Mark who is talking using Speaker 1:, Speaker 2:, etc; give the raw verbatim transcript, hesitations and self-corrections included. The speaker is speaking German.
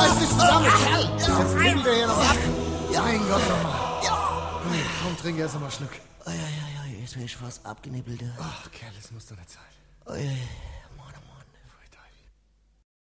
Speaker 1: reiß dich zusammen, Kerl! Jetzt kriegen wir hier noch ab!
Speaker 2: Ja.
Speaker 1: Mein Gott, nochmal.
Speaker 2: Ja.
Speaker 1: Komm, trink erst mal einen Schluck.
Speaker 2: Oi, oi, oi, jetzt bin ich fast abgenippelt.
Speaker 1: Ach, Kerl, das muss doch nicht sein.
Speaker 2: Oi, oi.